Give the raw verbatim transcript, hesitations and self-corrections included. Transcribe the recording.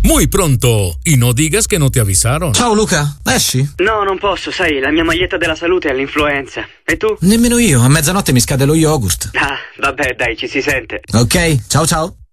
Muy pronto. Y no digas que no te avisaron. Ciao Luca, esci? No, non posso, sai, la mia maglietta della salute è all'influenza. E tu? Nemmeno io, a mezzanotte mi scade lo yogurt. Ah, vabbè, dai, ci si sente. Ok, ciao ciao.